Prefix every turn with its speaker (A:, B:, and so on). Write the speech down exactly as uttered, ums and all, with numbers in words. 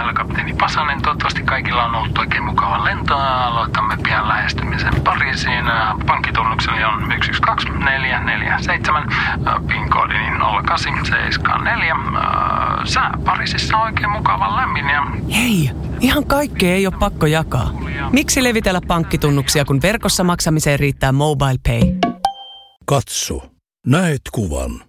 A: täällä kapteeni Pasanen. Toivottavasti kaikilla on ollut oikein mukava lentoa. Aloitamme pian lähestymisen Pariisiin. Pankkitunnukseni on yksi yksi kaksi neljä neljä seitsemän. PIN-koodini nolla kahdeksan seitsemän neljä. Sää Pariisissa on oikein mukava lämmin. Ja...
B: Hei, ihan kaikkea ei ole pakko jakaa. Miksi levitellä pankkitunnuksia, kun verkossa maksamiseen riittää MobilePay?
C: Katso, näet kuvan.